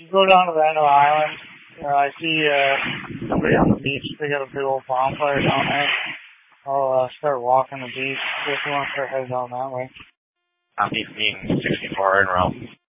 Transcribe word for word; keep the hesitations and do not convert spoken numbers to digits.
You go down to Randall Island. Uh, I see uh, somebody on the beach. They got a big old bonfire down there. I'll uh, start walking the beach. If you want to start heading down that way. I'm being sixty-four en route.